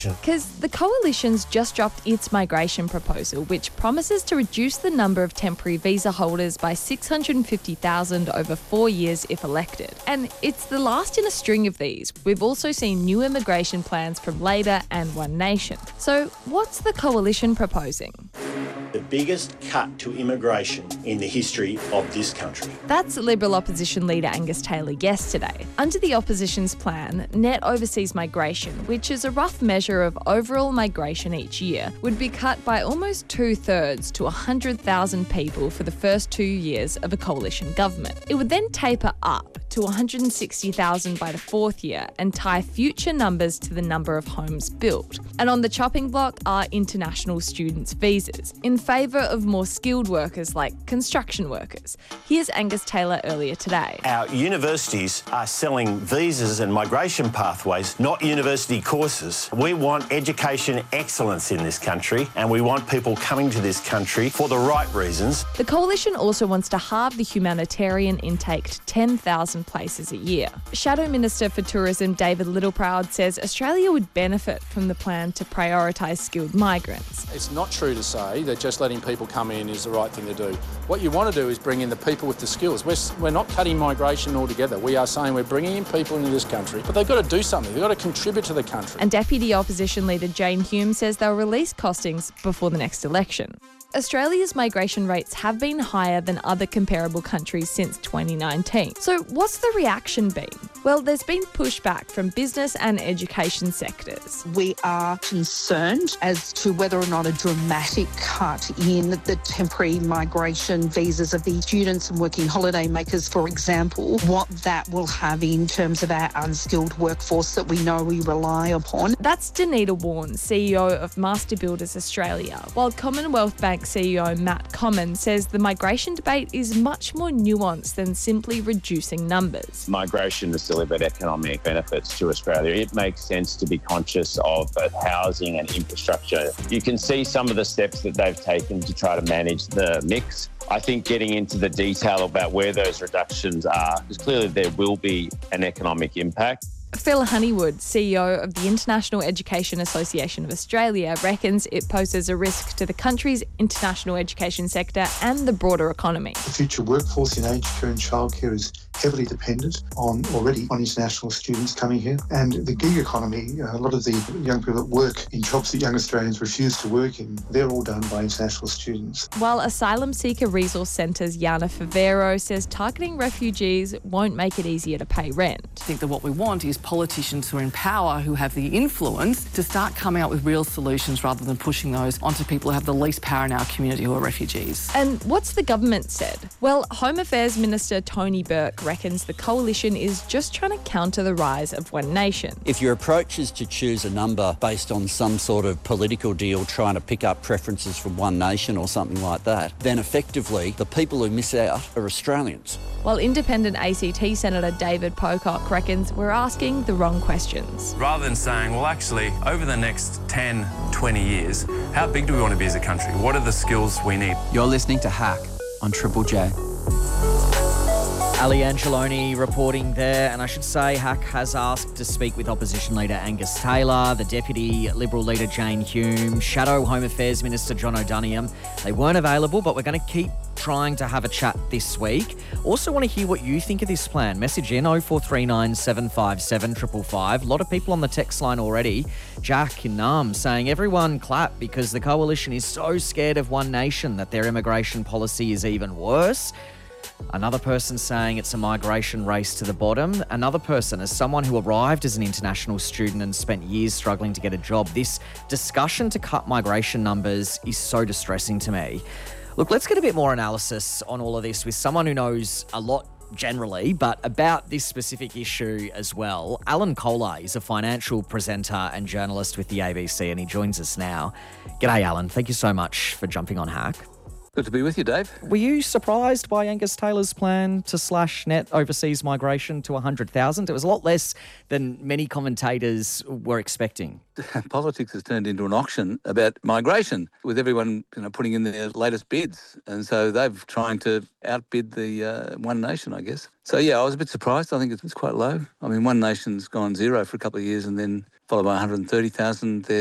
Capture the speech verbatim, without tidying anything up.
Because the coalition's just dropped its migration proposal, which promises to reduce the number of temporary visa holders by six hundred fifty thousand over four years if elected. And it's the last in a string of these. We've also seen new immigration plans from Labor and One Nation. So what's the coalition proposing? The biggest cut to immigration in the history of this country. That's Liberal opposition leader Angus Taylor yesterday. Under the opposition's plan, net overseas migration, which is a rough measure of overall migration each year, would be cut by almost two-thirds to one hundred thousand people for the first two years of a coalition government. It would then taper up to one hundred sixty thousand by the fourth year and tie future numbers to the number of homes built. And on the chopping block are international students' visas, in favour of more skilled workers like construction workers. Here's Angus Taylor earlier today. Our universities are selling visas and migration pathways, not university courses. We want education excellence in this country, and we want people coming to this country for the right reasons. The coalition also wants to halve the humanitarian intake to ten thousand places a year. Shadow Minister for Tourism David Littleproud says Australia would benefit from the plan to prioritise skilled migrants. It's not true to say that just letting people come in is the right thing to do. What you want to do is bring in the people with the skills. We're, we're not cutting migration altogether. We are saying we're bringing in people into this country, but they've got to do something. They've got to contribute to the country. And Deputy Opposition Leader Jane Hume says they'll release costings before the next election. Australia's migration rates have been higher than other comparable countries since twenty nineteen. So what's the reaction been? Well, there's been pushback from business and education sectors. We are concerned as to whether or not a dramatic cut in the temporary migration visas of the students and working holiday makers, for example, what that will have in terms of our unskilled workforce that we know we rely upon. That's Danita Warren, C E O of Master Builders Australia, while Commonwealth Bank C E O Matt Common says the migration debate is much more nuanced than simply reducing numbers. Migration has delivered economic benefits to Australia. It makes sense to be conscious of both housing and infrastructure. You can see some of the steps that they've taken to try to manage the mix. I think getting into the detail about where those reductions are, because clearly there will be an economic impact. Phil Honeywood, C E O of the International Education Association of Australia, reckons it poses a risk to the country's international education sector and the broader economy. The future workforce in aged care and childcare is heavily dependent on already on international students coming here. And the gig economy, a lot of the young people that work in jobs that young Australians refuse to work in, they're all done by international students. While Asylum Seeker Resource Centre's Yana Favero says targeting refugees won't make it easier to pay rent. I think that what we want is politicians who are in power, who have the influence, to start coming out with real solutions rather than pushing those onto people who have the least power in our community, who are refugees. And what's the government said? Well, Home Affairs Minister Tony Burke reckons the coalition is just trying to counter the rise of One Nation. If your approach is to choose a number based on some sort of political deal trying to pick up preferences from One Nation or something like that, then effectively the people who miss out are Australians. While independent A C T Senator David Pocock reckons we're asking the wrong questions. Rather than saying, well, actually, over the next ten, twenty years, how big do we want to be as a country? What are the skills we need? You're listening to Hack on Triple J. Ali Angeloni reporting there, and I should say Hack has asked to speak with Opposition Leader Angus Taylor, the Deputy Liberal Leader Jane Hume, Shadow Home Affairs Minister John O'Donoghue. They weren't available, but we're going to keep trying to have a chat this week. Also want to hear what you think of this plan. Message in oh four three nine, seven five seven, five five five. A lot of people on the text line already. Jack in Nam saying everyone clap because the coalition is so scared of One Nation that their immigration policy is even worse. Another person saying it's a migration race to the bottom. Another person, as someone who arrived as an international student and spent years struggling to get a job, this discussion to cut migration numbers is so distressing to me. Look, let's get a bit more analysis on all of this with someone who knows a lot generally, but about this specific issue as well. Alan Kohler is a financial presenter and journalist with the A B C, and he joins us now. G'day, Alan. Thank you so much for jumping on Hack. Good to be with you, Dave. Were you surprised by Angus Taylor's plan to slash net overseas migration to one hundred thousand? It was a lot less than many commentators were expecting. Politics has turned into an auction about migration, with everyone you know, putting in their latest bids. And so they've trying to outbid the uh, One Nation, I guess. So, yeah, I was a bit surprised. I think it's quite low. I mean, One Nation's gone zero for a couple of years and then followed by one hundred thirty thousand